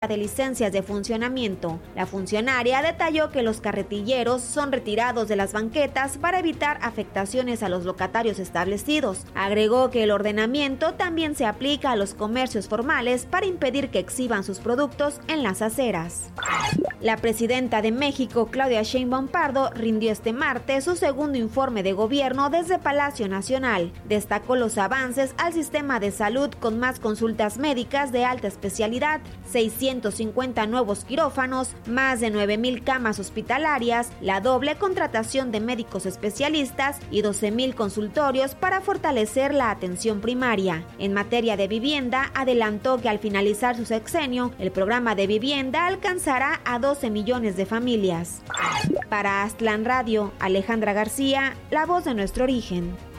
de licencias de funcionamiento. La funcionaria detalló que los carretilleros son retirados de las banquetas para evitar afectaciones a los locatarios establecidos. Agregó que el ordenamiento también se aplica a los comercios formales para impedir que exhiban sus productos en las aceras. La presidenta de México, Claudia Sheinbaum Pardo, rindió este martes su segundo informe de gobierno desde Palacio Nacional. Destacó los avances al sistema de salud con más consultas médicas de alta especialidad, 650 nuevos quirófanos, más de 9,000 camas hospitalarias, la doble contratación de médicos especialistas y 12,000 consultorios para fortalecer la atención primaria. En materia de vivienda, adelantó que al finalizar su sexenio, el programa de vivienda alcanzará a 12 millones de familias. Para Aztlán Radio, Alejandra García, la voz de nuestro origen.